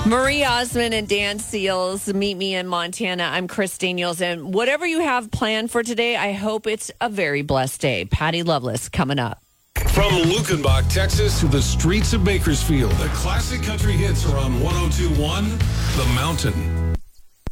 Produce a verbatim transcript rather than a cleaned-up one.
Marie Osmond and Dan Seals meet me in Montana. I'm Chris Daniels, and whatever you have planned for today, I hope it's a very blessed day. Patty Loveless coming up. From Lukenbach, Texas to the streets of Bakersfield, the classic country hits are on one oh two point one The Mountain.